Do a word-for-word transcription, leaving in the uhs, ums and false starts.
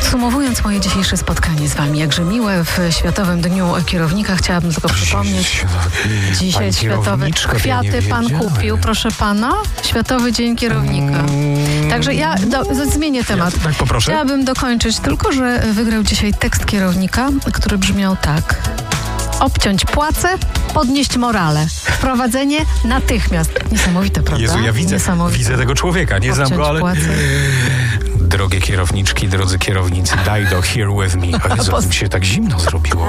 Podsumowując moje dzisiejsze spotkanie z wami, jakże miłe w Światowym Dniu Kierownika, chciałabym tylko przypomnieć, dzisiaj Światowy kwiaty pan kupił, proszę pana, Światowy Dzień Kierownika. Także ja do, zmienię temat. Ja, tak, poproszę. Chciałabym dokończyć tylko, że wygrał dzisiaj tekst kierownika, który brzmiał tak. Obciąć płace, podnieść morale. Wprowadzenie natychmiast. Niesamowite, prawda? Jezu, ja widzę, widzę tego człowieka. Nie znam go, ale... Płacę. Drogie kierowniczki, drodzy kierownicy, die do here with me. O Jezu, mi się tak zimno zrobiło.